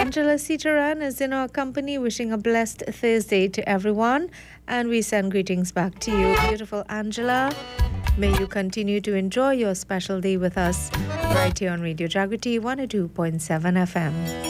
Angela Sitaran is in our company, wishing a blessed Thursday to everyone. And we send greetings back to you, beautiful Angela. May you continue to enjoy your special day with us right here on Radio Jagriti 102.7 FM.